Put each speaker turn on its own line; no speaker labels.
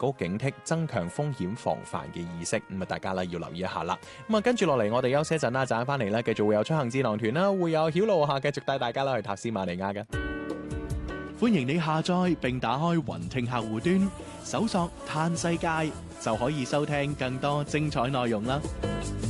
高警惕，增強風險防範嘅意識。咁啊，大家咧要留意一下啦。咁啊，跟住落嚟，我哋休息一陣啦，陣間翻嚟咧，繼續會有出行智囊團啦，會有曉路下繼續帶大家啦去塔斯馬尼亞嘅。
歡迎你下載並打開雲聽客戶端，搜索嘆世界就可以收聽更多精彩內容啦。